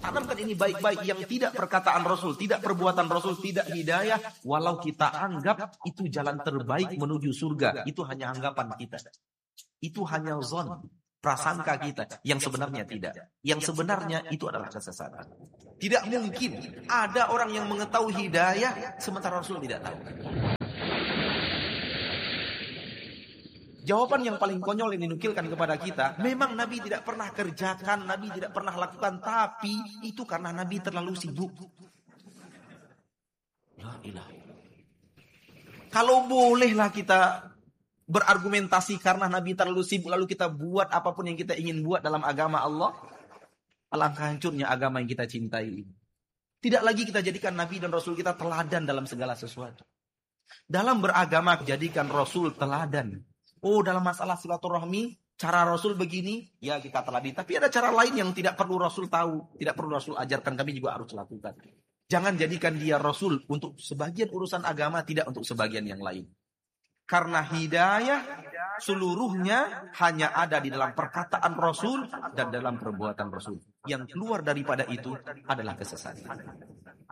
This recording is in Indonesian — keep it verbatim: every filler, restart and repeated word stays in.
Tanamkan ini baik-baik, yang tidak perkataan Rasul, tidak perbuatan Rasul, tidak hidayah, walau kita anggap itu jalan terbaik menuju surga, itu hanya anggapan kita. Itu hanya zon, prasangka kita, yang sebenarnya tidak. Yang sebenarnya itu adalah kesesatan. Tidak mungkin ada orang yang mengetahui hidayah sementara Rasul tidak tahu. Jawaban yang paling konyol yang dinukilkan kepada kita, memang Nabi tidak pernah kerjakan, Nabi tidak pernah lakukan, tapi itu karena Nabi terlalu sibuk. La ilaha illallah. Kalau bolehlah kita berargumentasi karena Nabi terlalu sibuk, lalu kita buat apapun yang kita ingin buat dalam agama Allah, alangkah hancurnya agama yang kita cintai. Tidak lagi kita jadikan Nabi dan Rasul kita teladan dalam segala sesuatu. Dalam beragama, jadikan Rasul teladan. Oh, dalam masalah silaturahmi, cara Rasul begini, ya kita teladi. Tapi ada cara lain yang tidak perlu Rasul tahu, tidak perlu Rasul ajarkan, kami juga harus lakukan. Jangan jadikan dia Rasul untuk sebagian urusan agama, tidak untuk sebagian yang lain. Karena hidayah seluruhnya hanya ada di dalam perkataan Rasul dan dalam perbuatan Rasul. Yang keluar daripada itu adalah kesesatan.